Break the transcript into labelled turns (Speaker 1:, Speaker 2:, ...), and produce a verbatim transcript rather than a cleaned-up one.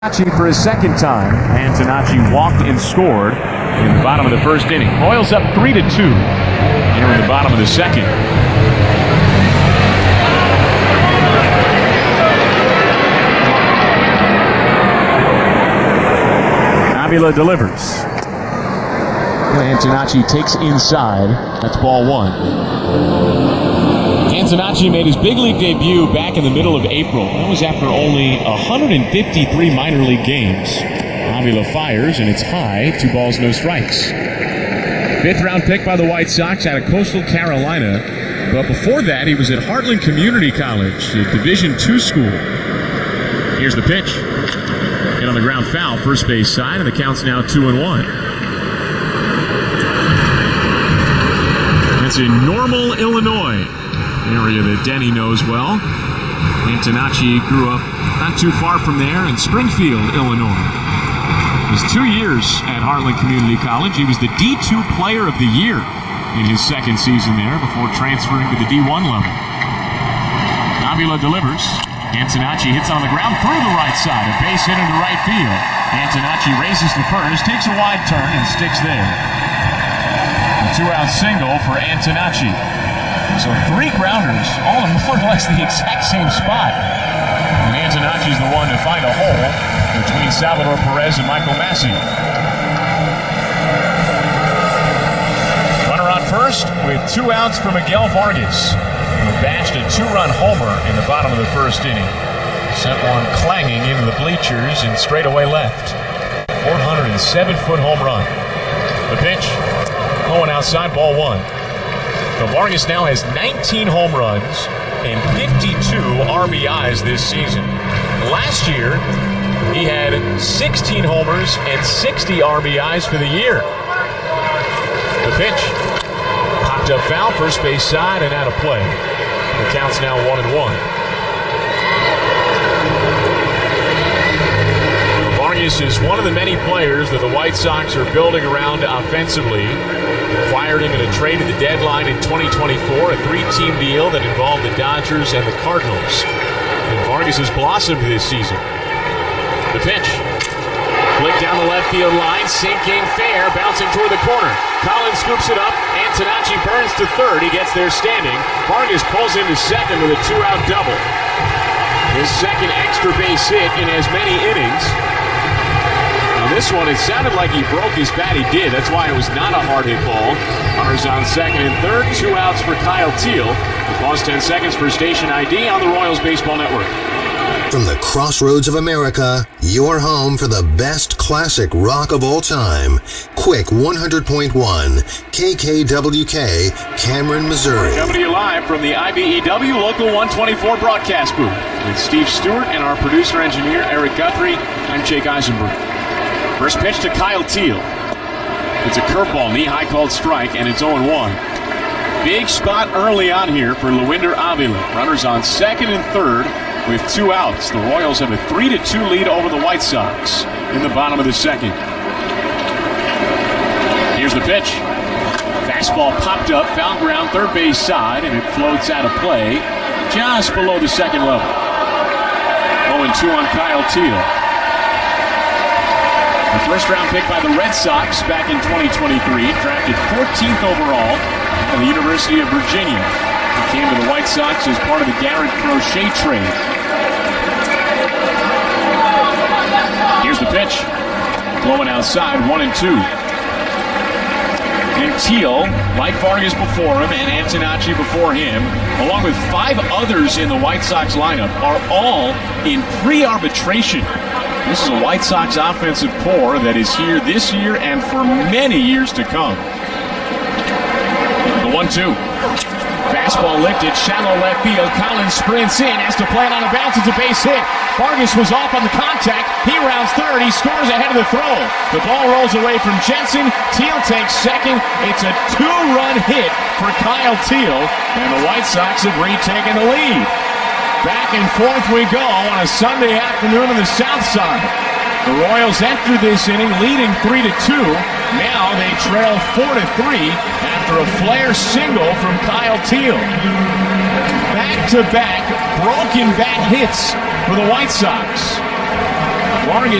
Speaker 1: Antonacci for his second time. Antonacci walked and scored in the bottom of the first inning. Royals up three to two here in the bottom of the second. Avila delivers. Antonacci takes inside. That's ball one. Antonacci made his big league debut back in the middle of April. That was after only one hundred fifty-three minor league games. Avila fires, and it's high. Two balls, no strikes. Fifth round pick by the White Sox out of Coastal Carolina. But before that, he was at Heartland Community College, a Division two school. Here's the pitch. Hit on the ground foul, first base side, and the count's now two and one. It's in Normal, Illinois, area that Denny knows well. Antonacci grew up not too far from there in Springfield, Illinois. It was two years at Heartland Community College. He was the D two Player of the Year in his second season there before transferring to the D one level. Avila delivers. Antonacci hits on the ground through the right side. A base hit into right field. Antonacci races to first, takes a wide turn, and sticks there. A two-out single for Antonacci. So three grounders, all in more or less the exact same spot. And Antonacci's the one to find a hole between Salvador Perez and Michael Massey. Runner on first with two outs for Miguel Vargas, who bashed a two-run homer in the bottom of the first inning. Sent one clanging into the bleachers and straightaway left. four hundred seven foot home run. The pitch, going outside, ball one. So Vargas now has nineteen home runs and fifty-two R B Is this season. Last year, he had sixteen homers and sixty R B Is for the year. The pitch, popped up foul, first base side, and out of play. The count's now one and one. Vargas is one of the many players that the White Sox are building around offensively. Acquired him in a trade at the deadline in twenty twenty-four, a three-team deal that involved the Dodgers and the Cardinals. And Vargas has blossomed this season. The pitch. Flick down the left field line, sinking fair, bouncing toward the corner. Collins scoops it up. Antonacci burns to third. He gets there standing. Vargas pulls into second with a two-out double. His second extra base hit in as many innings. On this one, it sounded like he broke his bat. He did. That's why it was not a hard hit ball. Runners on second and third. Two outs for Kyle Teel. We pause ten seconds for station I D on the Royals Baseball Network.
Speaker 2: From the crossroads of America, your home for the best classic rock of all time. Quick one hundred point one, K K W K, Cameron, Missouri.
Speaker 1: Coming to you live from the I B E W Local one twenty-four broadcast booth with Steve Stewart and our producer-engineer, Eric Guthrie. I'm Jake Eisenberg. First pitch to Kyle Teel. It's a curveball, knee-high called strike, and it's oh and one. Big spot early on here for Lewinder Avila. Runners on second and third with two outs. The Royals have a three to two lead over the White Sox in the bottom of the second. Here's the pitch. Fastball popped up, foul ground, third base side, and it floats out of play just below the second level. oh and two on Kyle Teel. The first round pick by the Red Sox back in twenty twenty-three, drafted fourteenth overall at the University of Virginia. He came to the White Sox as part of the Garrett Crochet trade. Here's the pitch. Blowing outside, one and two. And Teel, like Vargas before him and Antonacci before him, along with five others in the White Sox lineup, are all in pre-arbitration. This is a White Sox offensive core that is here this year and for many years to come. The one two. Fastball lifted, shallow left field. Collins sprints in, has to play it on a bounce. It's a base hit. Vargas was off on the contact. He rounds third. He scores ahead of the throw. The ball rolls away from Jensen. Teel takes second. It's a two-run hit for Kyle Teel, and the White Sox have retaken the lead. Back and forth we go on a Sunday afternoon on the South Side. The Royals enter this inning leading three to two. Now they trail four to three after a flare single from Kyle Teel. Back-to-back broken bat hits for the White Sox. Barring